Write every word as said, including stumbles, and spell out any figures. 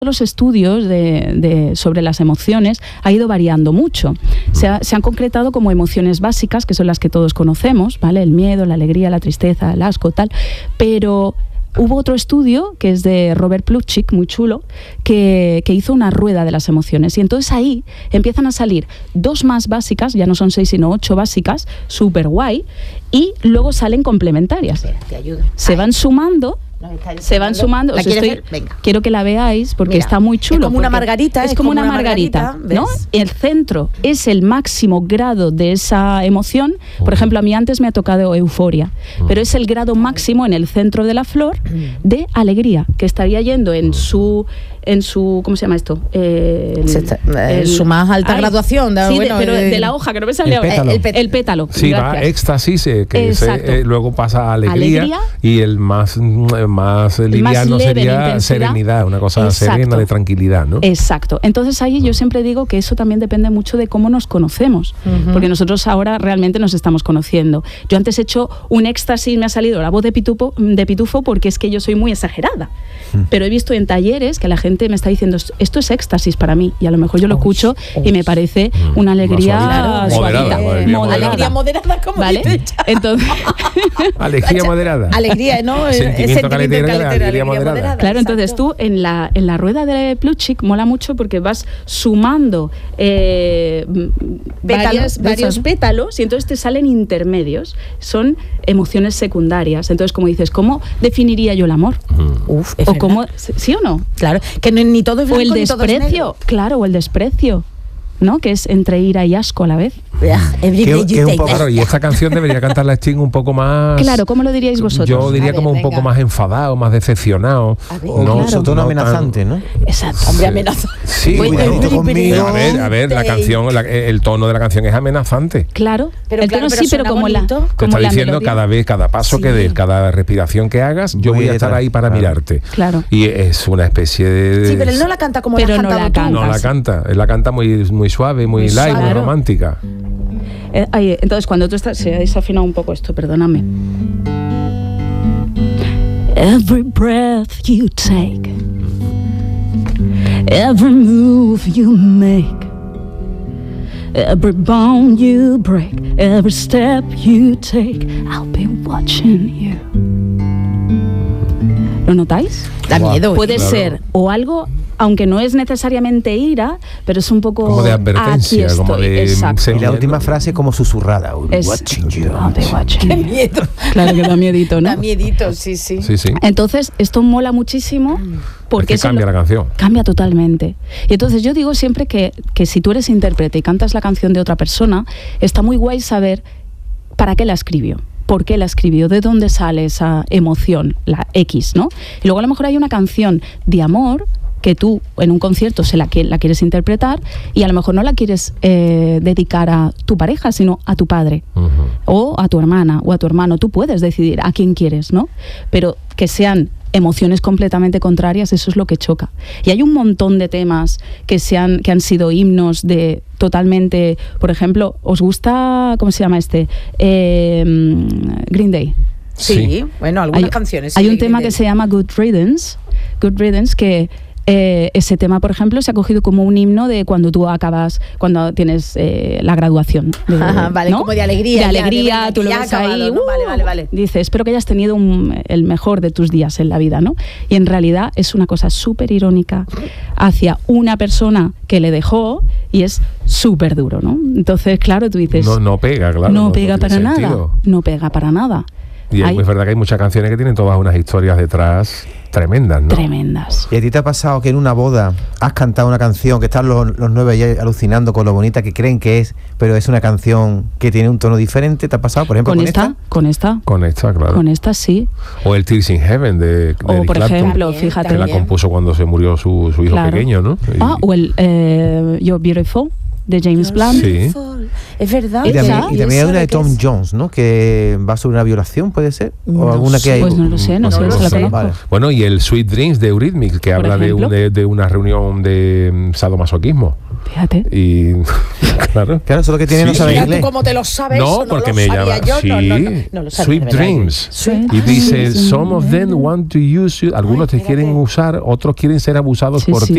los estudios de, de, sobre las emociones ha ido variando mucho. Se, ha, se han concretado como emociones básicas, que son las que todos conocemos, ¿vale? El miedo, la alegría, la tristeza, el asco, tal. Pero hubo otro estudio, que es de Robert Plutchik, muy chulo, que, que hizo una rueda de las emociones. Y entonces ahí empiezan a salir dos más básicas, ya no son seis, sino ocho básicas, súper guay, y luego salen complementarias. Espera, te ayudo. Se Ay. van sumando... Se van sumando. ¿La Os estoy, quiero que la veáis porque Mira, está muy chulo. Es como una margarita. Es, es como una, una margarita, margarita ¿no? El centro es el máximo grado de esa emoción. Por ejemplo, a mí antes me ha tocado euforia, pero es el grado máximo en el centro de la flor de alegría, que estaría yendo en su... en su, ¿cómo se llama esto? Eh, el, está, el, su más alta ay, graduación. De, sí, bueno, de, pero de, de la hoja, que no me sale el pétalo. El, el, el pétalo. Sí, gracias. Va éxtasis, eh, que se, eh, luego pasa a alegría, alegría, y el más, más liviano más sería serenidad, una cosa Exacto. serena, de tranquilidad, ¿no? Exacto. Entonces ahí yo siempre digo que eso también depende mucho de cómo nos conocemos, uh-huh. porque nosotros ahora realmente nos estamos conociendo. Yo antes he hecho un éxtasis, me ha salido la voz de pitufo, de pitufo porque es que yo soy muy exagerada, uh-huh. pero he visto en talleres que la gente me está diciendo, esto es éxtasis para mí, y a lo mejor yo lo escucho oh, oh. y me parece una alegría moderada, suavita, moderada, moderada. Alegría moderada, como ¿vale? dice Entonces, alegría moderada. Alegría, ¿no? Sentimiento caletero, alegría, alegría moderada. moderada. Claro, Exacto. Entonces tú en la en la rueda de Plutchik mola mucho porque vas sumando eh, varias, varios pétalos y entonces te salen intermedios. Son emociones secundarias. Entonces, como dices, ¿cómo definiría yo el amor? Mm. Uf, o cómo, ¿sí o no? Claro, que no, ni todo es blanco, o el desprecio, claro, o el desprecio, ¿no? Que es entre ira y asco a la vez. Que, que un poco, claro, y esta canción debería cantarla Sting un poco más... Claro, ¿cómo lo diríais vosotros? Yo diría ver, como venga. un poco más enfadado, más decepcionado. O no, claro. tono amenazante, ¿no? Exacto. Hombre, amenazante. Sí, conmigo. A ver, a ver, la canción, la, el tono de la canción es amenazante. Claro, pero el claro, tono pero sí, pero como la... Te está diciendo melodía. Cada vez, cada paso sí. que des, cada respiración que hagas, yo voy, voy a estar ahí para claro. mirarte. Claro. Y es una especie de... Sí, pero él no la canta como pero la has no cantado la tú. canta. No la canta, él la canta muy, muy suave, muy, muy light, suave. muy romántica. Eh, ay, entonces cuando tú estás, se ha desafinado un poco esto, perdóname. Every breath you take, every move you make, every bone you break, every step you take, I'll be watching you. ¿Lo notáis? Da miedo. Puede claro. ser o algo, aunque no es necesariamente ira, pero es un poco como de advertencia, aquí como de y la última frase como susurrada. Es, watching you. Watching Qué miedo. Claro que da miedito, ¿no? Da miedito, sí, sí. sí, sí. Entonces, esto mola muchísimo porque es que cambia lo, la canción. Cambia totalmente. Y entonces yo digo siempre que, que si tú eres intérprete y cantas la canción de otra persona, está muy guay saber para qué la escribió. ¿Por qué la escribió? ¿De dónde sale esa emoción? La X, ¿no? Y luego a lo mejor hay una canción de amor que tú en un concierto se la, la quieres interpretar y a lo mejor no la quieres eh, dedicar a tu pareja, sino a tu padre uh-huh. o a tu hermana o a tu hermano. Tú puedes decidir a quién quieres, ¿no? Pero que sean emociones completamente contrarias, eso es lo que choca. Y hay un montón de temas que, se han, que han sido himnos de totalmente... Por ejemplo, ¿os gusta, cómo se llama este? Eh, Green Day. Sí, sí. Bueno, algunas hay, canciones. Hay sí, un tema Day. que se llama Good Riddance, Good Riddance, que... Eh, ese tema, por ejemplo, se ha cogido como un himno de cuando tú acabas, cuando tienes eh, la graduación. De, Ajá, vale, ¿no? Como de alegría. De alegría, ya, tú lo ves acabado, ahí. ¿no? Uh, vale, vale, vale. Dice, espero que hayas tenido un, el mejor de tus días en la vida, ¿no? Y en realidad es una cosa súper irónica hacia una persona que le dejó y es súper duro, ¿no? Entonces, claro, tú dices... No, no pega, claro. No, no pega no para sentido. nada. No pega para nada. Y hay, es verdad que hay muchas canciones que tienen todas unas historias detrás tremendas, ¿no? Tremendas. ¿Y a ti te ha pasado que en una boda has cantado una canción que están los, los nueve ahí alucinando con lo bonita que creen que es, pero es una canción que tiene un tono diferente? ¿Te ha pasado, por ejemplo, con, con esta? esta? Con esta. Con esta, claro. Con esta, sí. O el Tears in Heaven de, de O, Eric por Clapton, ejemplo, fíjate. que la compuso cuando se murió su, su hijo claro. pequeño, ¿no? Y, ah, o el eh, You're Beautiful de James Blunt. Sí. Es verdad. Y también, y también hay una de Tom es? Jones, ¿no? Que va sobre una violación, ¿puede ser? O no alguna sé. que hay. Pues no lo sé, no, no sé, no se la conozco. Vale. Bueno, y el Sweet Dreams de Eurythmics, que Por habla de, un, de, de una reunión de um, sadomasoquismo. Fíjate. Y claro. Claro, eso es lo que tiene, sí, no saber inglés. ¿Tú cómo te lo sabes? No, porque no me llama. Yo, sí, no, no, no, no lo sabía, Sweet Dreams. Sweet y dice, some of them want to use you. Algunos Ay, te quieren usar, otros quieren ser abusados sí, por sí. ti.